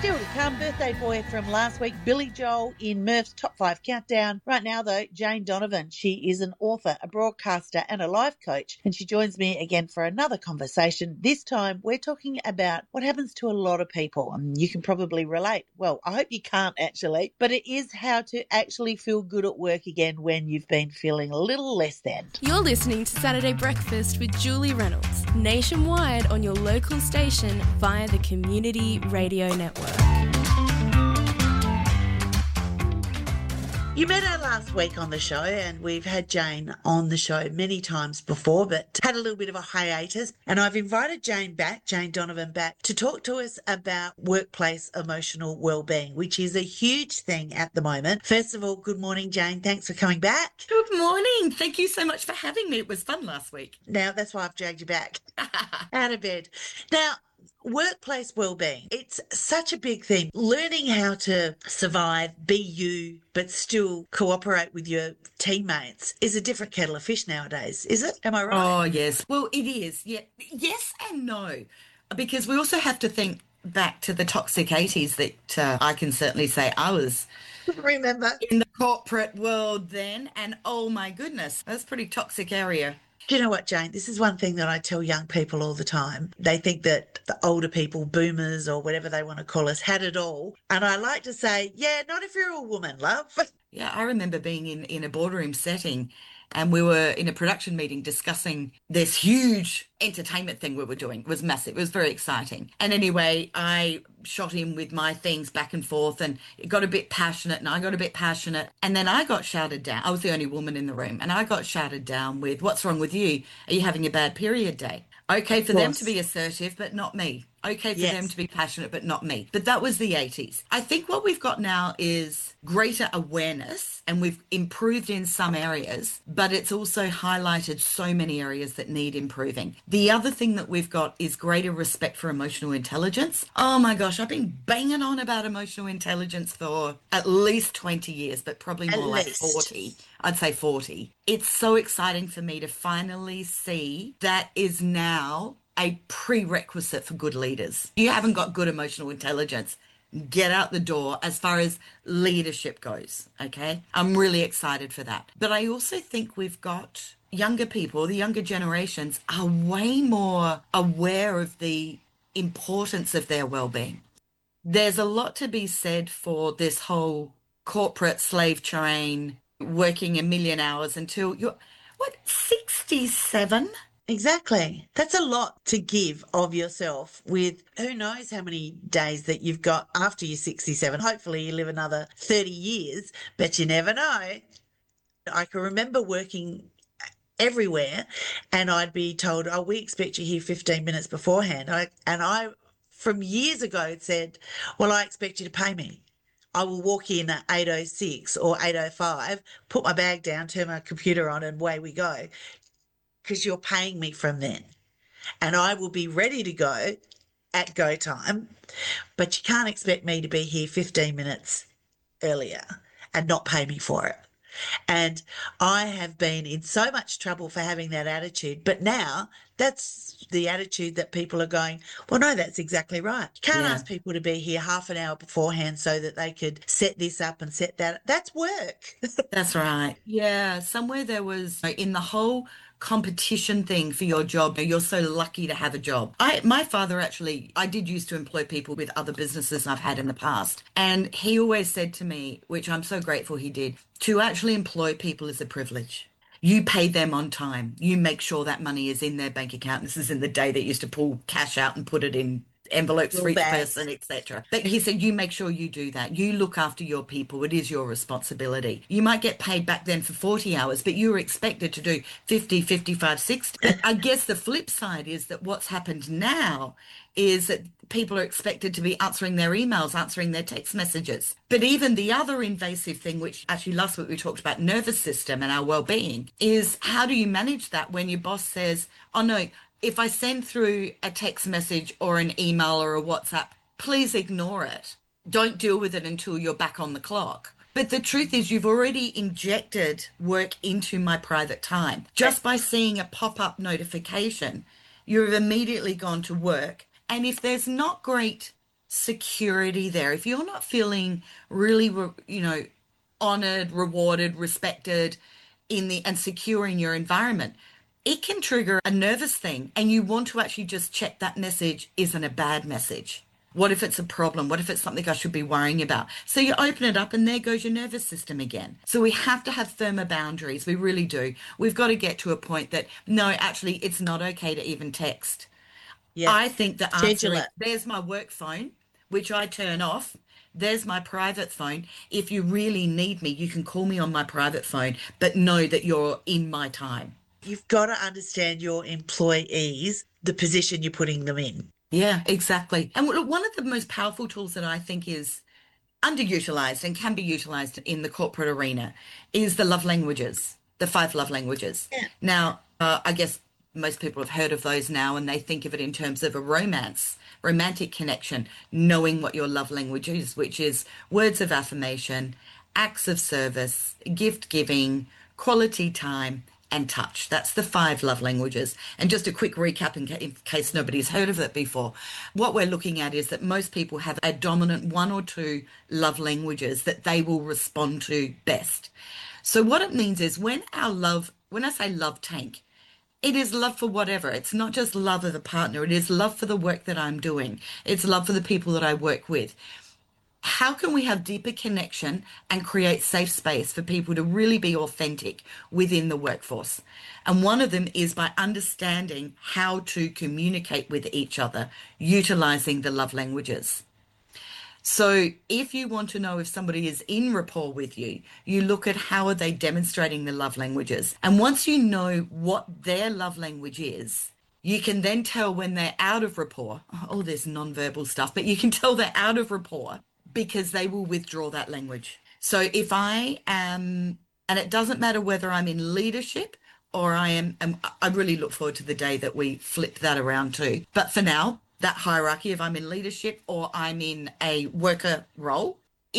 Still to come, birthday boy from last week, Billy Joel in Murph's Top 5 Countdown. Right now, though, Jane Donovan. She is an author, a broadcaster, and a life coach, and she joins me again for another conversation. This time, we're talking about what happens to a lot of people, and you can probably relate. Well, I hope you can't actually, but it is how to actually feel good at work again when you've been feeling a little less than. You're listening to Saturday Breakfast with Julie Reynolds, nationwide on your local station via the Community Radio Network. You met her last week on the show, and we've had Jane on the show many times before, but had a little bit of a hiatus. And I've invited Jane back, Jane Donovan back, to talk to us about workplace emotional well-being, which is a huge thing at the moment. First of all, good morning, Jane. Thanks for coming back. Good morning. Thank you so much for having me. It was fun last week. Now, that's why I've dragged you back out of bed. Now, workplace well-being, it's such a big thing. Learning how to survive, be you, but still cooperate with your teammates is a different kettle of fish nowadays, is it? Am I right? Oh, yes. Well, it is. Yeah. Yes and no, because we also have to think back to the toxic 80s that I can certainly say I was Remember? in the corporate world then. And oh my goodness, that's a pretty toxic area. Do you know what, Jane? This is one thing that I tell young people all the time. They think that the older people, boomers or whatever they want to call us, had it all. And I like to say, yeah, not if you're a woman, love. Yeah, I remember being in a boardroom setting and we were in a production meeting discussing this huge entertainment thing we were doing. It was massive. It was very exciting. And anyway, I shot in with my things back and forth and it got a bit passionate and I got a bit passionate. And then I got shouted down. I was the only woman in the room and I got shouted down with, "What's wrong with you? Are you having a bad period day?" Okay for them to be assertive, but not me. Okay for them to be passionate, but not me. But that was the 80s. I think what we've got now is greater awareness and we've improved in some areas, but it's also highlighted so many areas that need improving. The other thing that we've got is greater respect for emotional intelligence. Oh my gosh, I've been banging on about emotional intelligence for at least 20 years, but probably more like 40. I'd say 40. It's so exciting for me to finally see that is now a prerequisite for good leaders. You haven't got good emotional intelligence, get out the door as far as leadership goes, okay? I'm really excited for that. But I also think we've got younger people, the younger generations are way more aware of the importance of their well-being. There's a lot to be said for this whole corporate slave train, working a million hours until you're, 67? Exactly. That's a lot to give of yourself with who knows how many days that you've got after you're 67. Hopefully you live another 30 years, but you never know. I can remember working everywhere and I'd be told, "Oh, we expect you here 15 minutes beforehand." I from years ago said, "Well, I expect you to pay me. I will walk in at 8:06 or 8:05, put my bag down, turn my computer on and away we go, because you're paying me from then. And I will be ready to go at go time, but you can't expect me to be here 15 minutes earlier and not pay me for it." And I have been in so much trouble for having that attitude. But now that's the attitude that people are going, "Well, no, that's exactly right. You can't ask people to be here half an hour beforehand so that they could set this up and set that. That's work." That's right. Yeah, somewhere there was in the whole competition thing for your job. You're so lucky to have a job. My father actually, I did used to employ people with other businesses I've had in the past. And he always said to me, which I'm so grateful he did, to actually employ people is a privilege. You pay them on time. You make sure that money is in their bank account. This is in the day that you used to pull cash out and put it in envelopes for each person, etc. But he said, you make sure you do that. You look after your people. It is your responsibility. You might get paid back then for 40 hours, but you were expected to do 50, 55, 60. I guess the flip side is that what's happened now is that people are expected to be answering their emails, answering their text messages. But even the other invasive thing, which actually last week we talked about nervous system and our well-being, is how do you manage that when your boss says, "Oh no, if I send through a text message or an email or a WhatsApp, please ignore it. Don't deal with it until you're back on the clock." But the truth is you've already injected work into my private time. Just by seeing a pop-up notification, you've immediately gone to work. And if there's not great security there, if you're not feeling really, honored, rewarded, respected and secure in your environment, it can trigger a nervous thing. And you want to actually just check that message isn't a bad message. What if it's a problem? What if it's something I should be worrying about? So you open it up and there goes your nervous system again. So we have to have firmer boundaries. We really do. We've got to get to a point that, no, actually, it's not okay to even text. Yeah. I think the answer Schedule is, it. there's my work phone, which I turn off. There's my private phone. If you really need me, you can call me on my private phone, but know that you're in my time. You've got to understand your employees, the position you're putting them in. Yeah, exactly. And look, one of the most powerful tools that I think is underutilized and can be utilized in the corporate arena is the love languages, the 5 love languages. Yeah. Now, I guess most people have heard of those now, and they think of it in terms of a romantic connection, knowing what your love language is, which is words of affirmation, acts of service, gift giving, quality time, and touch. That's the 5 love languages. And just a quick recap in case nobody's heard of it before. What we're looking at is that most people have a dominant 1 or 2 love languages that they will respond to best. So what it means is when I say love tank, it is love for whatever. It's not just love of the partner. It is love for the work that I'm doing. It's love for the people that I work with. How can we have deeper connection and create safe space for people to really be authentic within the workforce? And one of them is by understanding how to communicate with each other, utilizing the love languages. So if you want to know if somebody is in rapport with you, you look at how are they demonstrating the love languages. And once you know what their love language is, you can then tell when they're out of rapport. All this nonverbal stuff, but you can tell they're out of rapport because they will withdraw that language. So if I am, and it doesn't matter whether I'm in leadership or I really look forward to the day that we flip that around too. But for now, that hierarchy, if I'm in leadership or I'm in a worker role,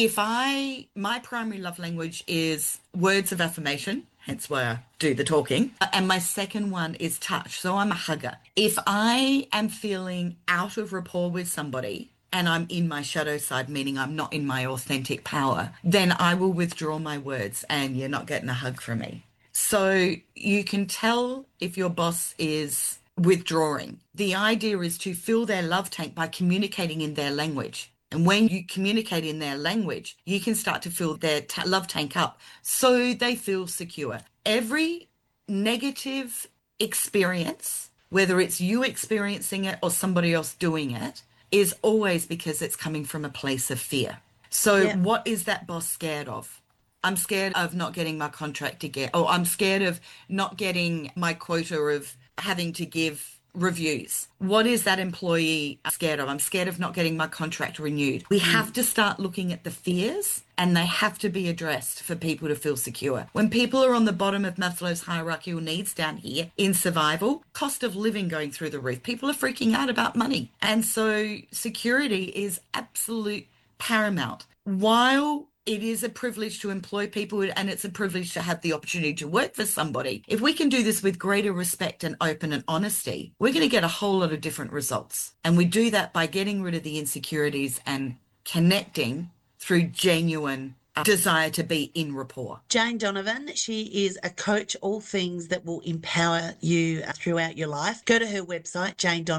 my primary love language is words of affirmation, hence why I do the talking, and my second one is touch. So I'm a hugger. If I am feeling out of rapport with somebody and I'm in my shadow side, meaning I'm not in my authentic power, then I will withdraw my words and you're not getting a hug from me. So you can tell if your boss is withdrawing. The idea is to fill their love tank by communicating in their language. And when you communicate in their language, you can start to fill their love tank up so they feel secure. Every negative experience, whether it's you experiencing it or somebody else doing it, is always because it's coming from a place of fear. So What is that boss scared of? I'm scared of not getting my contract again, or I'm scared of not getting my quota of having to give reviews. What is that employee scared of? I'm scared of not getting my contract renewed. We have to start looking at the fears, and they have to be addressed for people to feel secure. When people are on the bottom of Maslow's hierarchical needs down here in survival, cost of living going through the roof, people are freaking out about money. And so security is absolute paramount. While it is a privilege to employ people and it's a privilege to have the opportunity to work for somebody, if we can do this with greater respect and open and honesty, we're going to get a whole lot of different results. And we do that by getting rid of the insecurities and connecting through genuine desire to be in rapport. Jane Donovan, she is a coach, all things that will empower you throughout your life. Go to her website,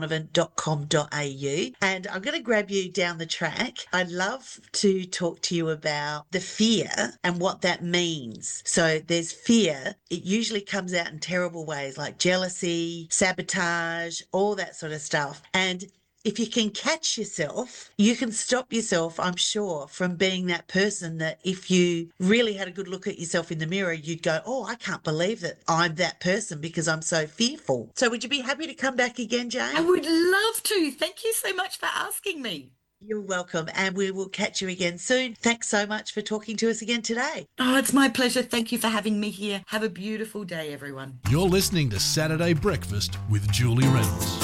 janedonovan.com.au, and I'm going to grab you down the track. I'd love to talk to you about the fear and what that means. So there's fear. It usually comes out in terrible ways like jealousy, sabotage, all that sort of stuff. And if you can catch yourself, you can stop yourself, I'm sure, from being that person that if you really had a good look at yourself in the mirror, you'd go, oh, I can't believe that I'm that person because I'm so fearful. So would you be happy to come back again, Jane? I would love to. Thank you so much for asking me. You're welcome. And we will catch you again soon. Thanks so much for talking to us again today. Oh, it's my pleasure. Thank you for having me here. Have a beautiful day, everyone. You're listening to Saturday Breakfast with Julie Reynolds.